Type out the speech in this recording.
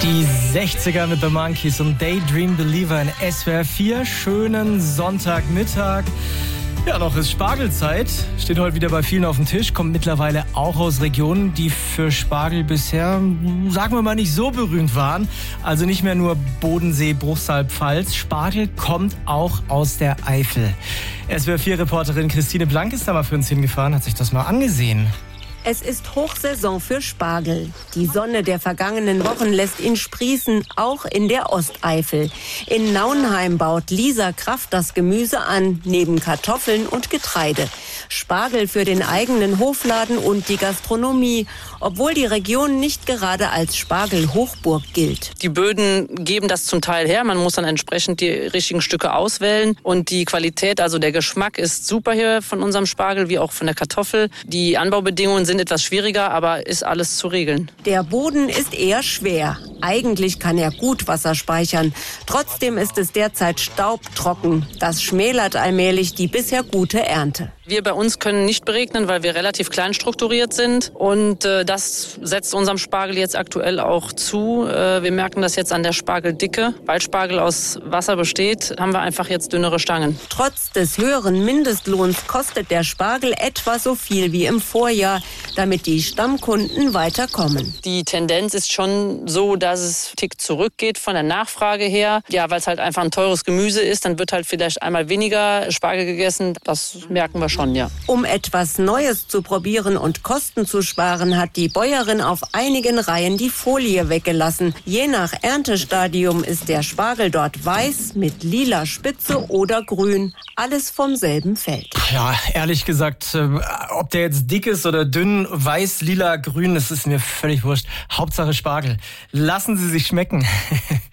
Die 60er mit The Monkees und Daydream Believer in SWR 4. Schönen Sonntagmittag. Ja, noch ist Spargelzeit. Steht heute wieder bei vielen auf dem Tisch. Kommt mittlerweile auch aus Regionen, die für Spargel bisher, sagen wir mal, nicht so berühmt waren. Also nicht mehr nur Bodensee, Bruchsal, Pfalz. Spargel kommt auch aus der Eifel. SWR 4-Reporterin Christine Blank ist da mal für uns hingefahren, hat sich das mal angesehen. Es ist Hochsaison für Spargel. Die Sonne der vergangenen Wochen lässt ihn sprießen, auch in der Osteifel. In Nauenheim baut Lisa Kraft das Gemüse an, neben Kartoffeln und Getreide. Spargel für den eigenen Hofladen und die Gastronomie, obwohl die Region nicht gerade als Spargelhochburg gilt. Die Böden geben das zum Teil her. Man muss dann entsprechend die richtigen Stücke auswählen. Und die Qualität, also der Geschmack ist super hier von unserem Spargel, wie auch von der Kartoffel. Die Anbaubedingungen sind etwas schwieriger, aber ist alles zu regeln. Der Boden ist eher schwer. Eigentlich kann er gut Wasser speichern. Trotzdem ist es derzeit staubtrocken. Das schmälert allmählich die bisher gute Ernte. Wir bei uns können nicht beregnen, weil wir relativ klein strukturiert sind. Und das setzt unserem Spargel jetzt aktuell auch zu. Wir merken das jetzt an der Spargeldicke. Weil Spargel aus Wasser besteht, haben wir einfach jetzt dünnere Stangen. Trotz des höheren Mindestlohns kostet der Spargel etwa so viel wie im Vorjahr, damit die Stammkunden weiterkommen. Die Tendenz ist schon so, dass es einen Tick zurückgeht von der Nachfrage her. Ja, weil es halt einfach ein teures Gemüse ist, dann wird halt vielleicht einmal weniger Spargel gegessen. Das merken wir schon, ja. Um etwas Neues zu probieren und Kosten zu sparen, hat die Bäuerin auf einigen Reihen die Folie weggelassen. Je nach Erntestadium ist der Spargel dort weiß mit lila Spitze oder grün. Alles vom selben Feld. Ja, ehrlich gesagt, ob der jetzt dick ist oder dünn, weiß, lila, grün, das ist mir völlig wurscht. Hauptsache Spargel. Lassen Sie sich schmecken.